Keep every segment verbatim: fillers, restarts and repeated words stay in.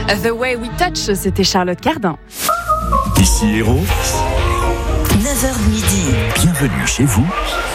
The Way We Touch, c'était Charlotte Cardin. Ici Héros, neuf heures midi. Bienvenue chez vous.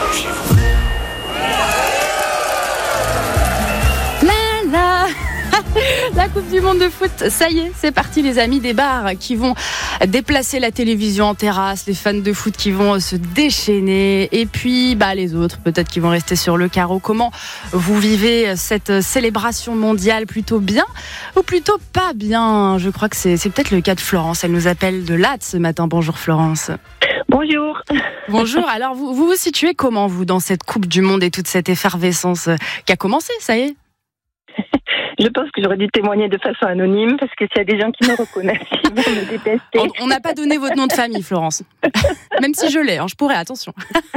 La la La Coupe du Monde de foot, ça y est, c'est parti les amis, des bars qui vont déplacer la télévision en terrasse, les fans de foot qui vont se déchaîner et puis bah, les autres peut-être qui vont rester sur le carreau. Comment vous vivez cette célébration mondiale, plutôt bien ou plutôt pas bien? Je crois que c'est, c'est peut-être le cas de Florence, elle nous appelle de Latte ce matin. Bonjour Florence. Bonjour. Bonjour, alors vous, vous vous situez comment vous dans cette Coupe du Monde et toute cette effervescence qui a commencé, ça y est? Je pense que j'aurais dû témoigner de façon anonyme parce que s'il y a des gens qui me reconnaissent, ils vont me détester. On n'a pas donné votre nom de famille, Florence. Même si je l'ai, hein, je pourrais, attention.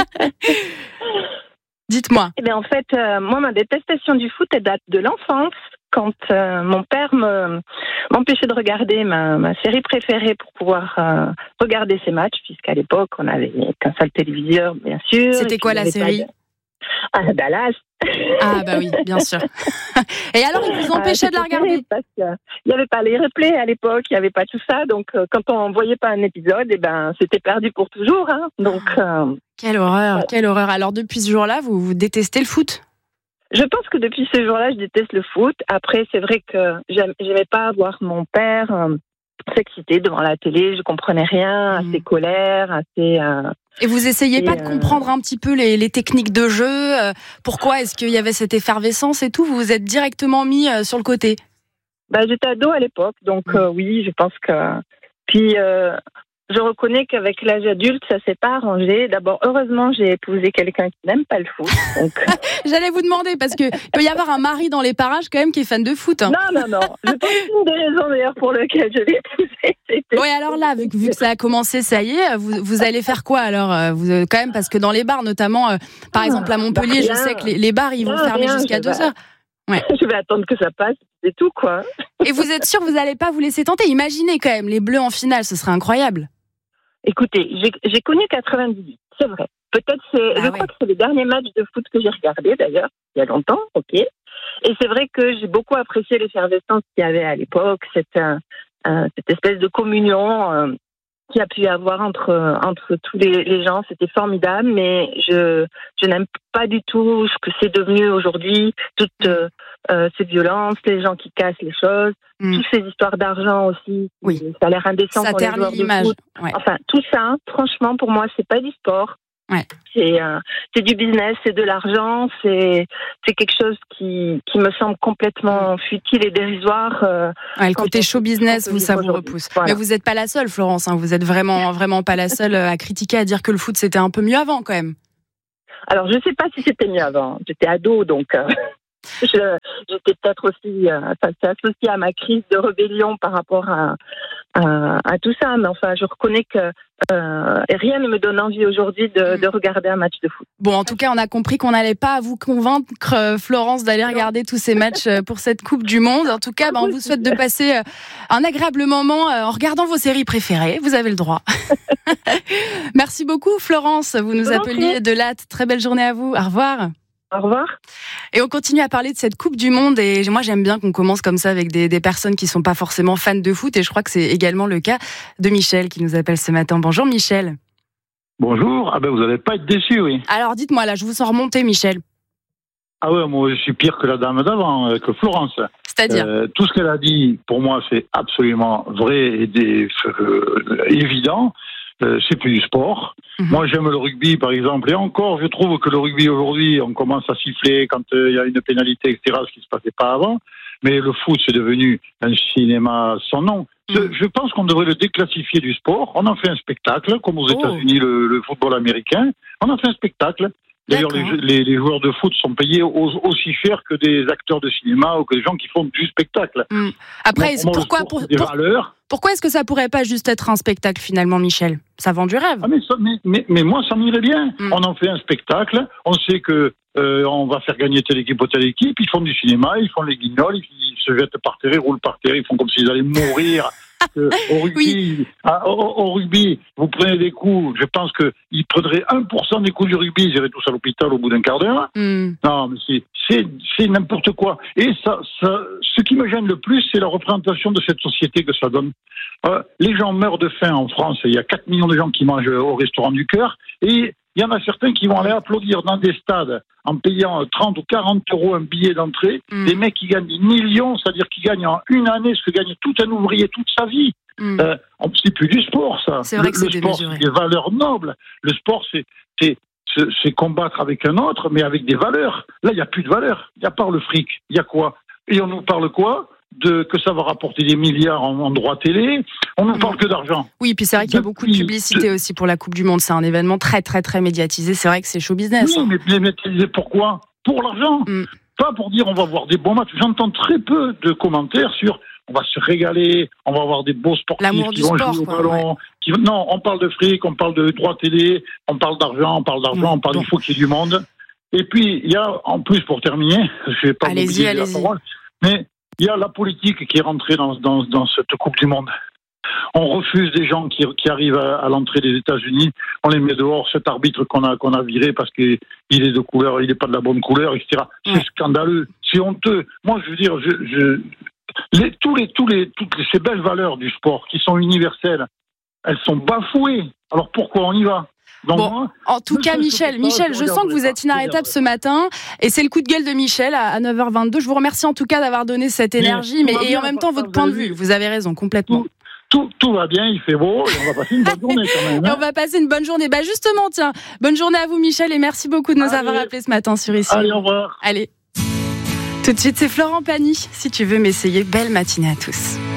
Dites-moi. Eh bien, en fait, euh, moi, ma détestation du foot, elle date de l'enfance. Quand euh, mon père me, m'empêchait de regarder ma, ma série préférée pour pouvoir euh, regarder ses matchs, puisqu'à l'époque, on n'avait qu'un seul téléviseur, bien sûr. C'était quoi la série de... Ah, Dallas. Ah bah oui, bien sûr. Et alors, il vous empêchait ah, de la regarder? Parce qu'il n'y avait pas les replays à l'époque, il n'y avait pas tout ça. Donc, euh, quand on ne voyait pas un épisode, eh ben, c'était perdu pour toujours. Hein. Donc, euh, quelle horreur, ouais. Quelle horreur. Alors, depuis ce jour-là, vous, vous détestez le foot? Je pense que depuis ce jour-là, je déteste le foot. Après, c'est vrai que j'aimais pas voir mon père euh, s'exciter devant la télé. Je comprenais rien, mmh. assez colère, assez... Euh, Et vous essayez et pas de comprendre un petit peu les, les techniques de jeu, euh, pourquoi est-ce qu'il y avait cette effervescence et tout? Vous vous êtes directement mis euh, sur le côté? Bah, j'étais ado à l'époque, donc euh, oui, je pense que... Puis, euh, je reconnais qu'avec l'âge adulte, ça s'est pas arrangé. D'abord, heureusement, j'ai épousé quelqu'un qui n'aime pas le foot. Donc... J'allais vous demander, parce qu'il peut y avoir un mari dans les parages quand même qui est fan de foot. Hein. Non, non, non. Je pense qu'une des raisons d'ailleurs pour lesquelles je l'ai épousé, c'était... Oui, alors là, vu que, vu que ça a commencé, ça y est, vous, vous allez faire quoi alors vous, quand même, parce que dans les bars, notamment, euh, par exemple à Montpellier, bah, je sais que les, les bars, ils vont non, fermer rien, jusqu'à deux heures. Ouais. Je vais attendre que ça passe, c'est tout, quoi. Et vous êtes sûr que vous n'allez pas vous laisser tenter? Imaginez quand même, les Bleus en finale, ce serait incroyable. Écoutez, j'ai, j'ai connu quatre-vingt-dix-huit, c'est vrai. Peut-être c'est, ah je ouais. crois que c'est le dernier match de foot que j'ai regardé d'ailleurs, il y a longtemps, ok. Et c'est vrai que j'ai beaucoup apprécié l'effervescence qu'il y avait à l'époque, cette, euh, cette espèce de communion euh, qu'il y a pu y avoir entre, entre tous les, les gens, c'était formidable, mais je, je n'aime pas du tout ce que c'est devenu aujourd'hui, toute euh, euh, cette violence, les gens qui cassent les choses, mm. toutes ces histoires d'argent aussi, oui. Ça a l'air indécent ça pour les joueurs l'image. de foot. Ouais. Enfin, tout ça, franchement, pour moi, c'est pas du sport. Ouais. C'est, euh, c'est du business, c'est de l'argent, c'est, c'est quelque chose qui, qui me semble complètement futile et dérisoire. Euh, ouais, le côté show business, vous, ça vous repousse. Voilà. Mais vous n'êtes pas la seule, Florence, hein, vous êtes vraiment, vraiment pas la seule à critiquer, à dire que le foot c'était un peu mieux avant quand même. Alors, je ne sais pas si c'était mieux avant. J'étais ado, donc euh, je, j'étais peut-être aussi euh, associée à ma crise de rébellion par rapport à, à, à tout ça. Mais enfin, je reconnais que euh, rien ne me donne envie aujourd'hui de, de regarder un match de foot. Bon, en tout cas, on a compris qu'on n'allait pas vous convaincre, Florence, d'aller regarder tous ces matchs pour cette Coupe du Monde. En tout cas, ben, on vous souhaite de passer un agréable moment en regardant vos séries préférées. Vous avez le droit. Merci beaucoup, Florence. Vous nous appeliez de Latte. Très belle journée à vous. Au revoir. Au revoir. Et on continue à parler de cette Coupe du Monde. Et moi, j'aime bien qu'on commence comme ça avec des, des personnes qui ne sont pas forcément fans de foot. Et je crois que c'est également le cas de Michel qui nous appelle ce matin. Bonjour, Michel. Bonjour. Ah ben, vous n'allez pas être déçu, oui. Alors, dites-moi, là, je vous sens remonter, Michel. Ah ouais, moi, je suis pire que la dame d'avant, euh, que Florence. C'est-à-dire euh, tout ce qu'elle a dit, pour moi, c'est absolument vrai et des, euh, évident. Euh, c'est plus du sport. Mmh. Moi, j'aime le rugby, par exemple. Et encore, je trouve que le rugby, aujourd'hui, on commence à siffler quand il euh, y a une pénalité, et cetera, ce qui ne se passait pas avant. Mais le foot, c'est devenu un cinéma sans nom. Mmh. Je, je pense qu'on devrait le déclassifier du sport. On en fait un spectacle, comme aux oh. États-Unis, le, le football américain. On en fait un spectacle. D'ailleurs, les, les, les joueurs de foot sont payés aussi cher que des acteurs de cinéma ou que des gens qui font du spectacle. Mmh. Après, Donc, pourquoi, pour, pour, pourquoi est-ce que ça pourrait pas juste être un spectacle finalement, Michel? Ça vend du rêve. Ah mais, ça, mais, mais, mais moi, ça m'irait bien. Mmh. On en fait un spectacle. On sait que euh, on va faire gagner telle équipe ou telle équipe. Ils font du cinéma, ils font les guignols, ils, ils se jettent par terre, ils roulent par terre, ils font comme s'ils allaient mourir Au rugby, oui. à, au, au rugby, vous prenez des coups, je pense qu'ils prendraient un pour cent des coups du rugby, ils iraient tous à l'hôpital au bout d'un quart d'heure. Mm. Non, mais c'est, c'est, c'est n'importe quoi. Et ça, ça, ce qui me gêne le plus, c'est la représentation de cette société que ça donne. Euh, les gens meurent de faim en France, il y a quatre millions de gens qui mangent au restaurant du cœur, et il y en a certains qui vont aller applaudir dans des stades en payant trente ou quarante euros un billet d'entrée. Mm. Des mecs qui gagnent des millions, c'est-à-dire qui gagnent en une année ce que gagne tout un ouvrier toute sa vie. Mm. Euh, c'est plus du sport, ça. C'est vrai le, que c'est le sport, démesuré. C'est des valeurs nobles. Le sport, c'est, c'est, c'est, c'est combattre avec un autre, mais avec des valeurs. Là, il n'y a plus de valeurs. Il y a part le fric. Il y a quoi ? Et on nous parle quoi ? De, que ça va rapporter des milliards en, en droits télé, on ne parle que d'argent. Oui, puis c'est vrai qu'il y a beaucoup de publicité de... aussi pour la Coupe du Monde. C'est un événement très, très, très médiatisé. C'est vrai que c'est show business. Oui, hein. mais médiatisé pourquoi ? Pour l'argent. Mm. Pas pour dire on va voir des bons matchs. J'entends très peu de commentaires sur on va se régaler, on va avoir des beaux sportifs L'amour qui du vont sport, jouer au quoi, ballon. Ouais. Qui... Non, on parle de fric, on parle de droits télé, on parle d'argent, on parle d'argent, mm. on parle bon. Il faut qu'il y ait du monde. Et puis, il y a, en plus, pour terminer, je vais pas allez-y, allez-y. la parole, mais il y a la politique qui est rentrée dans, dans, dans cette Coupe du Monde. On refuse des gens qui, qui arrivent à, à l'entrée des États-Unis. On les met dehors. Cet arbitre qu'on a, qu'on a viré parce qu'il est de couleur, il n'est pas de la bonne couleur, et cetera. Ouais. C'est scandaleux. C'est honteux. Moi, je veux dire, je, je, les, tous les, tous les, toutes ces belles valeurs du sport qui sont universelles, elles sont bafouées. Alors pourquoi on y va ? Donc bon, moi, en tout cas, Michel, Michel, je sens que vous êtes inarrêtable ce matin, et c'est le coup de gueule de Michel à neuf heures vingt-deux. Je vous remercie en tout cas d'avoir donné cette énergie, mais, mais et en même temps votre point de vue. Vous avez raison, complètement. Tout, tout, tout va bien, il fait beau, et on va passer une bonne journée quand même. Hein. Et on va passer une bonne journée. Bah justement, tiens, bonne journée à vous, Michel, et merci beaucoup de nous Allez. avoir appelés ce matin sur Ici. Allez, au revoir. Allez. Tout de suite, c'est Florent Pagny. Si tu veux m'essayer, belle matinée à tous.